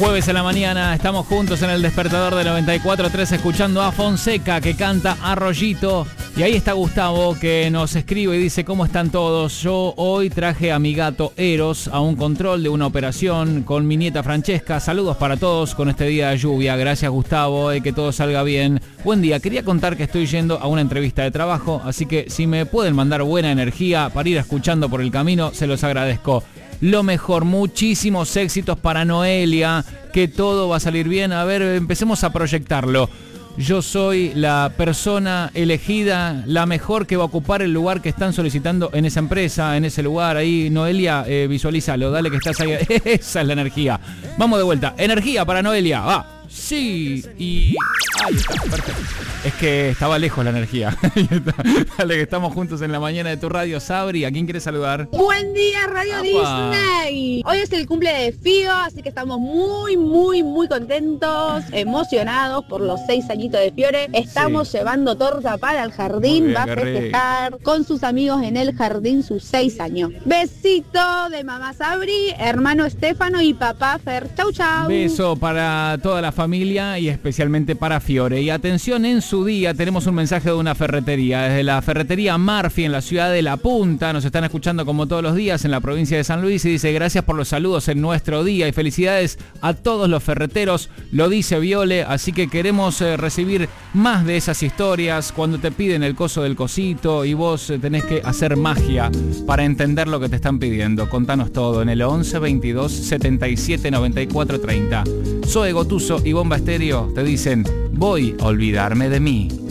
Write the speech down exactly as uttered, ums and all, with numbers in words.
Jueves en la mañana, estamos juntos en el despertador de noventa y cuatro punto tres escuchando a Fonseca que canta Arroyito. Y ahí está Gustavo que nos escribe y dice: ¿cómo están todos? Yo hoy traje a mi gato Eros a un control de una operación con mi nieta Francesca. Saludos para todos con este día de lluvia. Gracias Gustavo, y que todo salga bien. Buen día, quería contar que estoy yendo a una entrevista de trabajo, así que si me pueden mandar buena energía para ir escuchando por el camino, se los agradezco. Lo mejor, muchísimos éxitos para Noelia, que todo va a salir bien. A ver, empecemos a proyectarlo. Yo soy la persona elegida, la mejor que va a ocupar el lugar que están solicitando en esa empresa, en ese lugar. Ahí, Noelia, eh, visualízalo, dale que estás ahí. Esa es la energía. Vamos de vuelta. Energía para Noelia. Va. Sí. Y... ahí está, perfecto. Es que estaba lejos la energía. Dale, que estamos juntos en la mañana de tu radio. Sabri, ¿a quién quieres saludar? Buen día, Radio Apa. Disney. Hoy es el cumple de Fío, así que estamos muy, muy, muy contentos, emocionados por los seis añitos de Fiore. Estamos sí. llevando torta para el jardín. Bien, va a festejar rico. Con sus amigos en el jardín sus seis años. Besito de mamá Sabri, hermano Estefano y papá Fer. Chau, chau. Beso para toda la familia y especialmente para Fiore. Y atención, en su día tenemos un mensaje de una ferretería. Desde la ferretería Murphy en la ciudad de La Punta nos están escuchando como todos los días en la provincia de San Luis y dice: gracias por los saludos en nuestro día y felicidades a todos los ferreteros. Lo dice Viole, así que queremos eh, recibir más de esas historias cuando te piden el coso del cosito y vos eh, tenés que hacer magia para entender lo que te están pidiendo. Contanos todo en el once veintidós setenta y siete noventa y cuatro treinta. Zoe Gotuso y Bomba Estéreo te dicen: voy a olvidarme de mí.